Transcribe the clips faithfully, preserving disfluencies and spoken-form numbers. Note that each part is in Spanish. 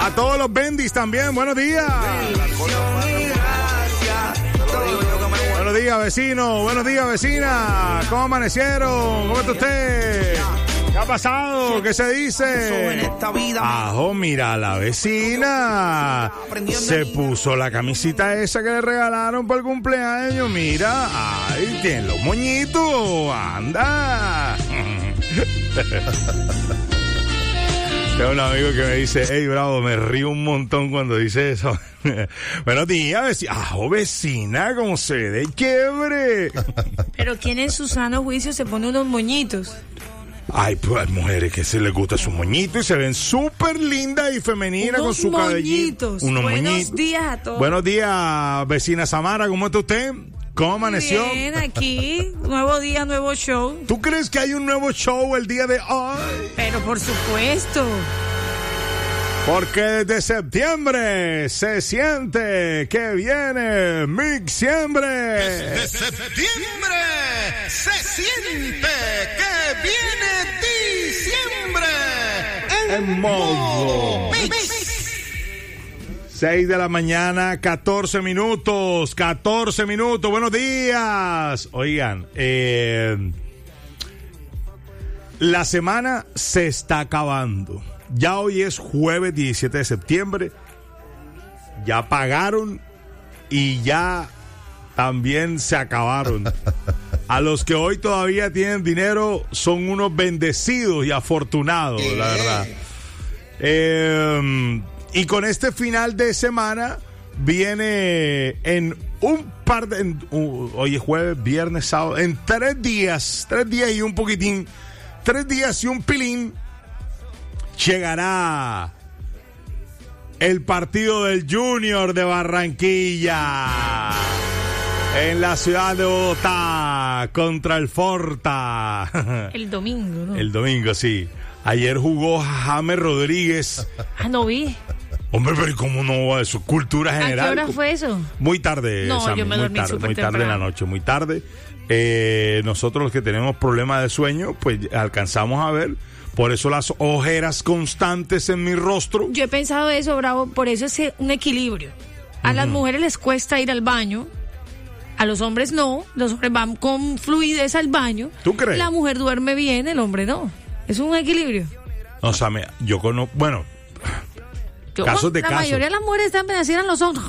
A todos los bendis también, buenos días. Buenos días, vecino. Buenos días, vecina. ¿Cómo amanecieron? ¿Cómo está usted? ¿Qué ha pasado? ¿Qué se dice? Ajo, mira, la vecina se puso la camisita esa que le regalaron por el cumpleaños. Mira, ay, tiene los moñitos. Anda. Tengo un amigo que me dice, hey, bravo, me río un montón cuando dice eso. Buenos días, vecina. ¡Ajo, vecina! ¿Cómo se ve de quiebre? Pero ¿quién en su sano juicio se pone unos moñitos? Ay, pues hay mujeres que se les gusta su moñito y se ven súper lindas y femeninas con su cabellito. Unos Buenos moñitos. días a todos. Buenos días, vecina Samara, ¿cómo está usted? ¿Cómo amaneció? Bien, aquí, nuevo día, nuevo show. ¿Tú crees que hay un nuevo show el día de hoy? Pero por supuesto. Porque desde septiembre se siente que viene Mixiembre. Desde septiembre se siente que viene diciembre. En modo seis de la mañana, catorce minutos, catorce minutos, buenos días. Oigan, eh, la semana se está acabando. Ya hoy es jueves diecisiete de septiembre. Ya pagaron y ya también se acabaron. A los que hoy todavía tienen dinero son unos bendecidos y afortunados, la verdad. Eh... Y con este final de semana viene en un par de... En, uh, hoy es jueves, viernes, sábado. En tres días, tres días y un poquitín, tres días y un pilín, llegará el partido del Junior de Barranquilla en la ciudad de Bogotá contra el Forta. El domingo, ¿no? El domingo, sí. Ayer jugó James Rodríguez. Ah, no vi. Hombre, pero ¿cómo no va eso? Cultura general. ¿A qué hora fue eso? Muy tarde, no, Sammy, yo me muy dormí tarde, súper muy tarde en la noche, muy tarde. Eh, nosotros los que tenemos problemas de sueño, pues alcanzamos a ver. Por eso las ojeras constantes en mi rostro. Yo he pensado eso, Bravo, por eso es un equilibrio. A uh-huh. las mujeres les cuesta ir al baño, a los hombres no, los hombres van con fluidez al baño. ¿Tú crees? La mujer duerme bien, el hombre no. Es un equilibrio. No, Sammy, yo conozco, bueno... Yo, casos de la casos. mayoría de las mujeres están cierran los ojos.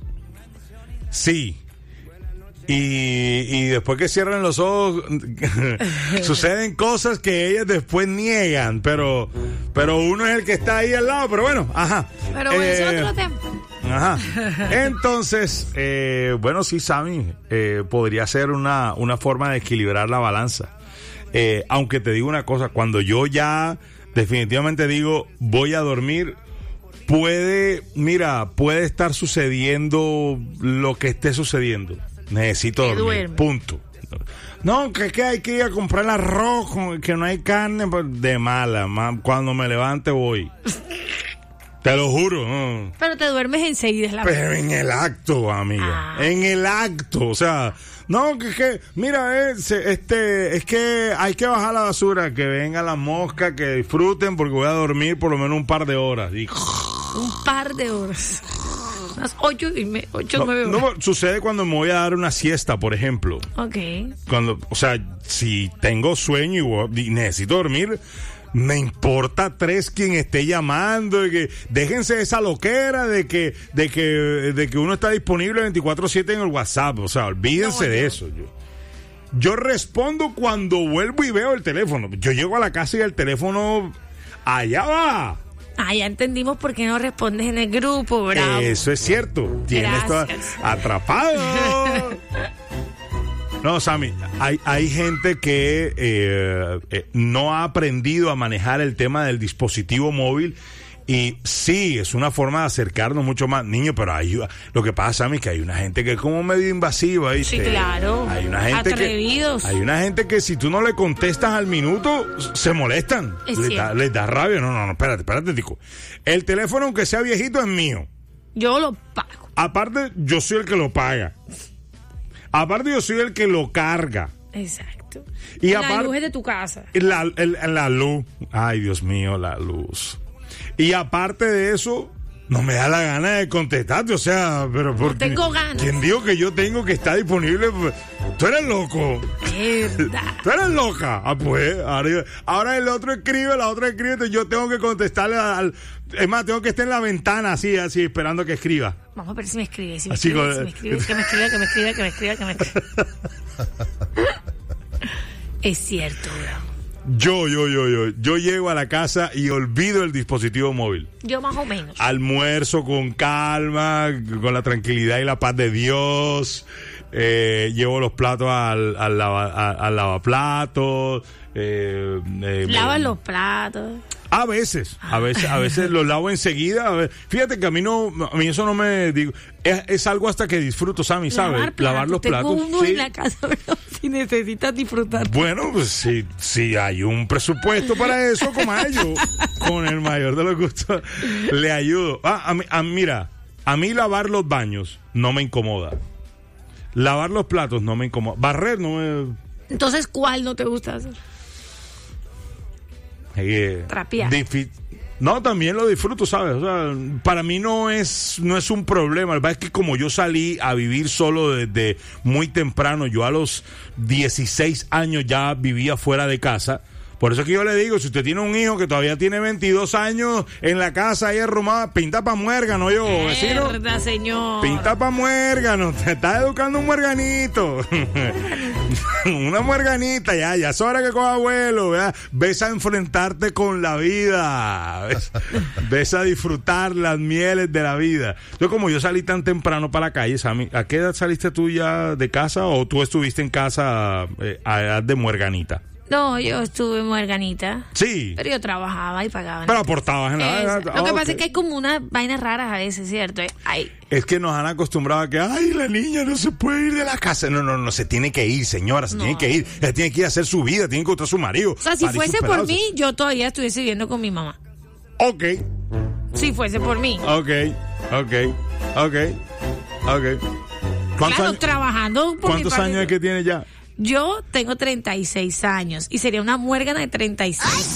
Sí. Y, y después que cierran los ojos suceden cosas que ellas después niegan, pero pero uno es el que está ahí al lado, pero bueno, ajá. Pero bueno, eh, es otro tema. Ajá. Entonces, eh, bueno, sí, Sammy, eh, podría ser una, una forma de equilibrar la balanza. Eh, aunque te digo una cosa, cuando yo ya definitivamente digo voy a dormir, puede, mira, puede estar sucediendo lo que esté sucediendo. Necesito dormir, duerme. Punto. No, que, que hay que ir a comprar el arroz, que no hay carne, de mala, cuando me levante voy. Te lo juro. ¿No? Pero te duermes enseguida, es la Pero verdad. En el acto, amiga. Ah. En el acto, o sea, no, que, que mira, es, este, es que hay que bajar la basura, que vengan las moscas, que disfruten, porque voy a dormir por lo menos un par de horas. Y... Un par de horas. Unas ocho y me, ocho, no, nueve horas. No, sucede cuando me voy a dar una siesta, por ejemplo. Ok. Cuando, o sea, si tengo sueño y, y necesito dormir, me importa tres quien esté llamando, de que déjense esa loquera de que, de que, de que uno está disponible veinticuatro siete en el WhatsApp. O sea, olvídense no, de eso. Yo, yo respondo cuando vuelvo y veo el teléfono. Yo llego a la casa y el teléfono allá va. Ah, ya entendimos por qué no respondes en el grupo, bravo. Eso es cierto. Tienes todo atrapado. No, Sammy, hay, hay gente que eh, eh, no ha aprendido a manejar el tema del dispositivo móvil. Y sí, es una forma de acercarnos mucho más, niño, pero hay, lo que pasa, Sammy, que hay una gente que es como medio invasiva, ¿viste? Sí, claro. Hay una gente Atrevidos. que hay una gente que si tú no le contestas al minuto se molestan, les da, les da rabia. No, no, no, espérate, espérate, tico. El teléfono, aunque sea viejito, es mío. Yo lo pago. Aparte, yo soy el que lo paga. Aparte, yo soy el que lo carga. Exacto. Y la aparte, luz es de tu casa. La, el, la luz. Ay, Dios mío, la luz. Y aparte de eso, no me da la gana de contestarte, o sea, pero porque... No tengo ganas. ¿Quién dijo que yo tengo que estar disponible? Tú eres loco. Verdad. Tú eres loca. Ah, pues, ahora, ahora el otro escribe, la otra escribe, entonces yo tengo que contestarle al... Es más, tengo que estar en la ventana así, así, esperando que escriba. Vamos a ver si me escribe, si me Así escribe, con- si me escribe, que me escriba, que me escriba, que me escriba, que me escriba. Es cierto, bro. Yo, yo, yo, yo, yo llego a la casa y olvido el dispositivo móvil. Yo más o menos. Almuerzo con calma, con la tranquilidad y la paz de Dios. Eh, llevo los platos al, al, lava, al, al lavaplatos. Eh, eh, Lava me- los platos. A veces, a veces, a veces los lavo enseguida. A ver, fíjate que a mí no, a mí eso no me digo, es, es algo hasta que disfruto, Sammy, ¿sabes? Lavar platos. los Tengo platos. uno sí. en la casa, pero si necesitas disfrutar. Bueno, pues si, si hay un presupuesto para eso, como yo, con el mayor de los gustos, le ayudo. Ah, a mí, a- mira, a mí lavar los baños no me incomoda. Lavar los platos no me incomoda. Barrer no me... Entonces, ¿cuál no te gusta hacer? Eh, Trapear. difi- No, también lo disfruto, ¿sabes? O sea, para mí no es, no es un problema. La verdad es que como yo salí a vivir solo desde muy temprano, yo a los dieciséis años ya vivía fuera de casa. Por eso es que yo le digo, si usted tiene un hijo que todavía tiene veintidós años en la casa ahí arrumada, pinta pa' muérgano, yo, vecino. Verdad, señor. Pinta pa' muérgano, te está educando un muerganito. Una muerganita, ya, ya es hora que coja abuelo, ¿verdad? Ves a enfrentarte con la vida, ves, ves a disfrutar las mieles de la vida. Yo como yo salí tan temprano para la calle, Sammy, ¿a qué edad saliste tú ya de casa o tú estuviste en casa eh, a edad de muerganita? No, yo estuve en Muerganita. Sí, Pero yo trabajaba y pagaba. pero aportabas en la... Eso. ah, Lo que ok. pasa es que hay como unas vainas raras a veces, ¿cierto? Ay, Es que nos han acostumbrado a que, ay, la niña no se puede ir de la casa. No, no, no, se tiene que ir, señora, se No. tiene que ir. Ella tiene que ir a hacer su vida, tiene que encontrar a su marido. o sea, si Para ir fuese por superándose. mí, yo todavía estuviese viviendo con mi mamá. Ok, Si fuese por mí. ok, ok, ok, ok. ¿Cuántos, Claro, años, trabajando por mi ¿cuántos parte. años es que tiene ya? Yo tengo treinta y seis años y sería una muérgana de treinta y seis.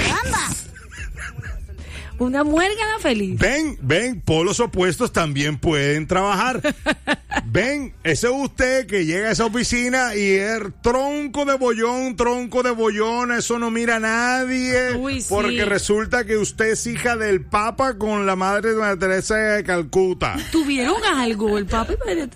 Una muérgana feliz. Ven, ven, polos opuestos también pueden trabajar. Ven, ese es usted que llega a esa oficina y es tronco de bollón, tronco de bollón, eso no mira a nadie. Uy, sí. Porque resulta que usted es hija del Papa con la madre de María Teresa de Calcuta. ¿Tuvieron algo el papi?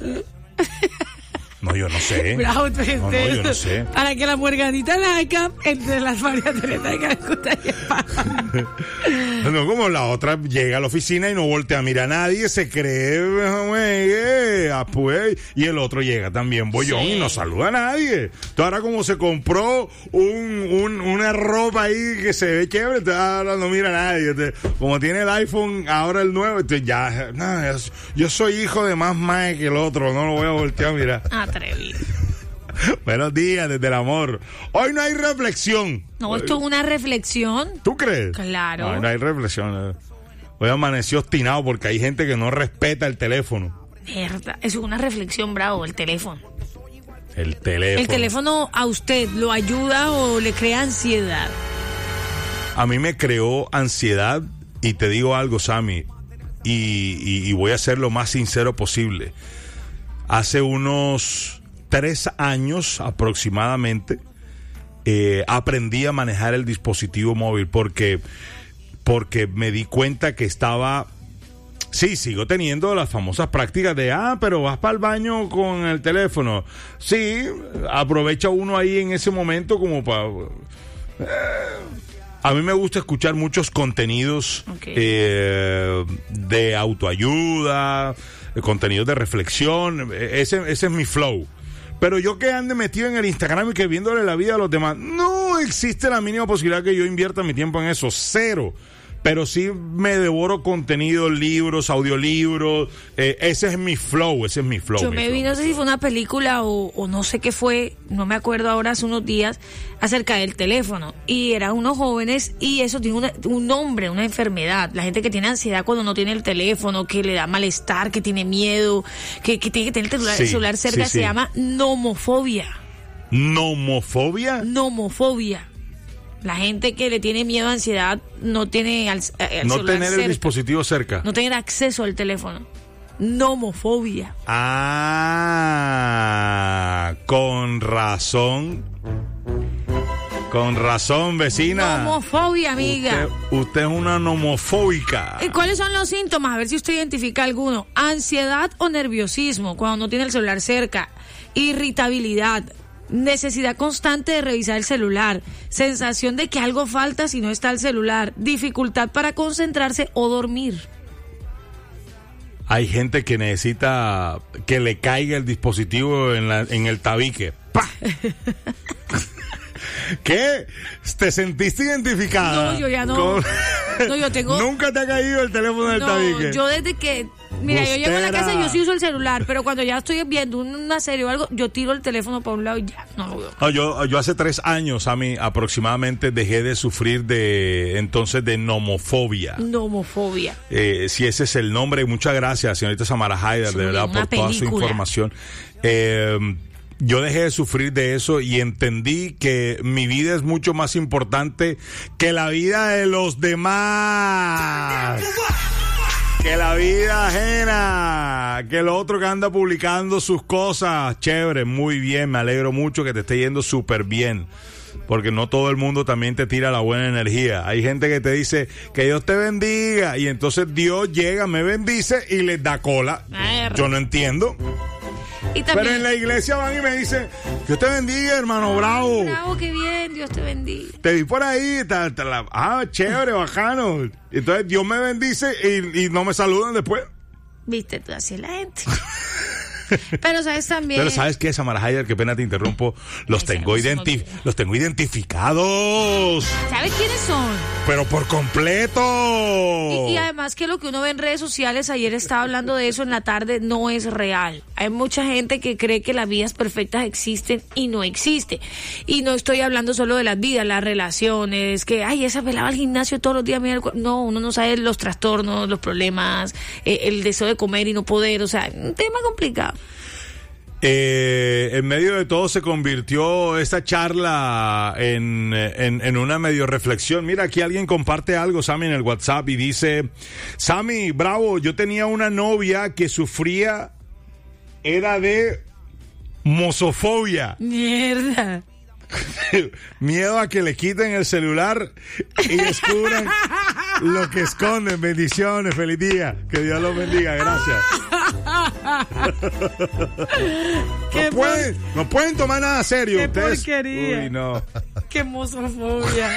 No, yo no sé. Bravo, No, no, yo no sé. Para que la muerganita nazca entre las María Teresa de Calcuta y el Papa. No, como la otra llega a la oficina y no voltea a mirar a nadie, se cree, eh, ah, pues, y el otro llega también bollón Sí. y no saluda a nadie. Entonces ahora como se compró un, un, una ropa ahí que se ve chévere, entonces ahora no mira a nadie. Entonces, como tiene el iPhone, ahora el nuevo, entonces ya, no, yo, yo soy hijo de más mae que el otro, no lo voy a voltear a mirar. Atrevido. Buenos días, desde el amor. Hoy no hay reflexión. No, esto es una reflexión. ¿Tú crees? Claro. No, no hay reflexión. Hoy amaneció obstinado porque hay gente que no respeta el teléfono. Verdad, es una reflexión, bravo, el teléfono. El teléfono. ¿El teléfono a usted lo ayuda o le crea ansiedad? A mí me creó ansiedad y te digo algo, Sammy, y, y, y voy a ser lo más sincero posible. Hace unos tres años aproximadamente eh, aprendí a manejar el dispositivo móvil porque, porque me di cuenta que estaba... Sí, sigo teniendo las famosas prácticas de, ah, pero vas para el baño con el teléfono. Sí, aprovecha uno ahí en ese momento como para... Eh, a mí me gusta escuchar muchos contenidos Okay. eh, de autoayuda, eh, contenidos de reflexión. eh, Ese, ese es mi flow. Pero yo que ande metido en el Instagram y que viéndole la vida a los demás, no existe la mínima posibilidad que yo invierta mi tiempo en eso. Cero. Pero sí me devoro contenido, libros, audiolibros. Eh, ese es mi flow, ese es mi flow. Yo mi me flow. vi, no sé si fue una película o, o no sé qué fue, no me acuerdo ahora, hace unos días, acerca del teléfono. Y eran unos jóvenes y eso tiene una- un nombre, una enfermedad. La gente que tiene ansiedad cuando no tiene el teléfono, que le da malestar, que tiene miedo, que, que tiene que tener el celular, Sí, el celular cerca, sí, se sí. llama nomofobia. ¿Nomofobia? Nomofobia. La gente que le tiene miedo a ansiedad no tiene al, al no celular tener cerca, el dispositivo cerca. no tener acceso al teléfono. Nomofobia. Ah, con razón. Con razón, vecina. Nomofobia, amiga. Usted, usted es una nomofóbica. ¿Y cuáles son los síntomas? A ver si usted identifica alguno. Ansiedad o nerviosismo cuando no tiene el celular cerca. Irritabilidad. Necesidad constante de revisar el celular. Sensación de que algo falta si no está el celular. Dificultad para concentrarse o dormir. Hay gente que necesita que le caiga el dispositivo en, la, en el tabique. ¡Pah! ¿Qué? ¿Te sentiste identificada? No, yo ya no. Con... No, yo tengo... ¿Nunca te ha caído el teléfono del no, tabique? Yo desde que... Mira, Bustera. Yo llego a la casa y yo sí uso el celular, pero cuando ya estoy viendo una serie o algo, yo tiro el teléfono para un lado y ya, no lo veo. No, yo, yo hace tres años, a mí aproximadamente, dejé de sufrir de, entonces, de nomofobia. Nomofobia. Eh, si ese es el nombre, muchas gracias, señorita Samara Haider, Sí, de verdad, una por toda su película. información. Eh, yo dejé de sufrir de eso y entendí que mi vida es mucho más importante que la vida de los demás. Que la vida ajena, que el otro que anda publicando sus cosas. Chévere, muy bien, me alegro mucho que te esté yendo súper bien. Porque no todo el mundo también te tira la buena energía. Hay gente que te dice que Dios te bendiga y entonces Dios llega, me bendice y les da cola. Erra. Yo no entiendo. Y también, Pero en la iglesia van y me dicen, Dios te bendiga, hermano, bravo. bravo, qué bien, Dios te bendiga. Te vi por ahí, ta, ta, la, ah, chévere, bacano. Entonces Dios me bendice y, y no me saludan después. Viste, tú así es la gente. Pero sabes también... Pero ¿sabes qué, Samara Haider? Qué pena te interrumpo. Los Ay, tengo se me identi- olvidó. los tengo identificados. ¿Sabes quiénes son? Pero por completo. Y, y además que lo que uno ve en redes sociales, ayer estaba hablando de eso en la tarde, no es real. Hay mucha gente que cree que las vidas perfectas existen y no existe. Y no estoy hablando solo de las vidas, las relaciones, que, ay, esa pelaba al gimnasio todos los días. Mira el cu-". No, uno no sabe los trastornos, los problemas, eh, el deseo de comer y no poder. O sea, un tema complicado. Eh, en medio de todo se convirtió esta charla en, en, en una medio reflexión. Mira, aquí alguien comparte algo, Sammy, en el WhatsApp y dice, Sammy, bravo, yo tenía una novia que sufría, era de mozofobia. Mierda. Miedo a que le quiten el celular y descubran lo que esconden. Bendiciones, feliz día, que Dios los bendiga, gracias. No pueden, no pueden tomar nada serio qué ustedes. porquería. Uy, no. Qué mozofobia.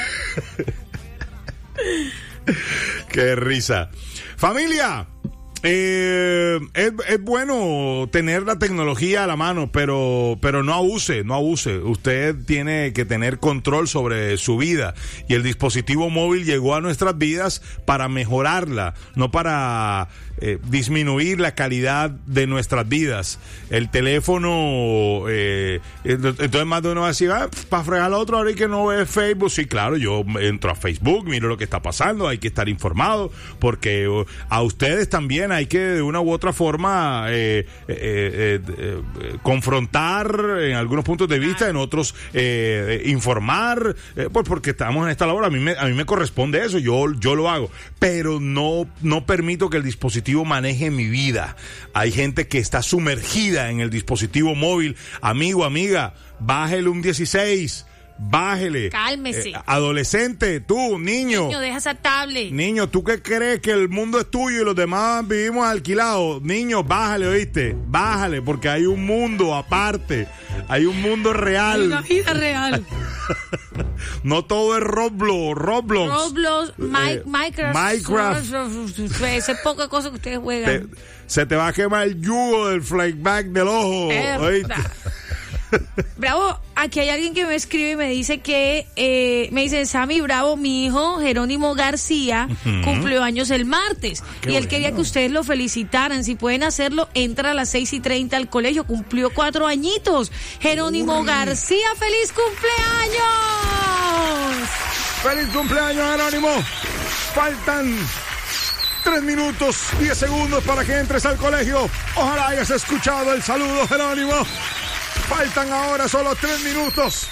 Qué risa. Familia, eh, es, es bueno tener la tecnología a la mano, pero, pero no abuse, no abuse. Usted tiene que tener control sobre su vida y el dispositivo móvil llegó a nuestras vidas para mejorarla, no para eh, disminuir la calidad de nuestras vidas. El teléfono, eh, entonces más de uno va a decir, ah, para fregar al otro ahora hay que no ve Facebook. Sí, claro, yo entro a Facebook, miro lo que está pasando, hay que estar informado, porque uh, a ustedes también hay que de una u otra forma eh, eh, eh, eh, eh, confrontar en algunos puntos de vista, en otros eh, eh, informar, eh, pues porque estamos en esta labor, a mí me, a mí me corresponde eso, yo, yo lo hago, pero no, no permito que el dispositivo maneje mi vida. Hay gente que está sumergida en el dispositivo móvil. Amigo, amiga, bájele un dieciséis. Bájele. Cálmese. Eh, adolescente, tú, niño. Niño, deja esa tablet. Niño, ¿tú qué crees que el mundo es tuyo y los demás vivimos alquilados? Niño, bájale, ¿oíste? Bájale, porque hay un mundo aparte. Hay un mundo real. Una vida real. No todo es Roblox. Roblox. Roblox, Mi- Eh, Minecraft. Minecraft. Esa es poca cosa que ustedes juegan. Te- se te va a quemar el yugo del flashback del ojo. Erda. ¿Oíste? Bravo, aquí hay alguien que me escribe y me dice que, eh, me dice, Sammy, bravo, mi hijo Jerónimo García uh-huh. cumplió años el martes. Qué y él bueno. quería que ustedes lo felicitaran. Si pueden hacerlo, entra a las seis y treinta al colegio. Cumplió cuatro añitos. Jerónimo Uy. García, ¡feliz cumpleaños! ¡Feliz cumpleaños, Jerónimo! Faltan tres minutos, diez segundos para que entres al colegio. Ojalá hayas escuchado el saludo, Jerónimo. Faltan ahora solo tres minutos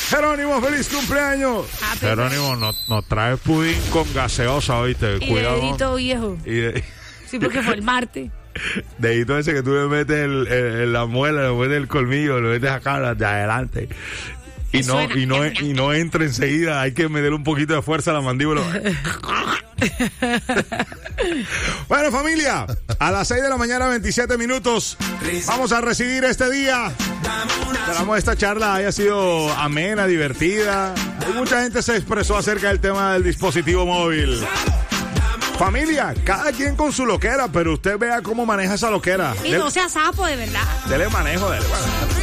Jerónimo, feliz cumpleaños. Ah, Jerónimo, no, no traes pudín con gaseosa, ¿oíste? Y Cuidado. dedito viejo. Y de, Sí, porque fue el martes. dedito ese que tú le metes el, el, el- la muela, le metes el colmillo, le metes acá de adelante. Y no, Suena. y no, y no entra enseguida, hay que meterle un poquito de fuerza a la mandíbula. Bueno, familia, a las seis de la mañana, veintisiete minutos, vamos a recibir este día. Esperamos esta charla haya sido amena, divertida. Hay mucha gente se expresó acerca del tema del dispositivo móvil. Familia, cada quien con su loquera, pero usted vea cómo maneja esa loquera. Y Dele- no sea sapo, de verdad. Dele manejo, dele manejo.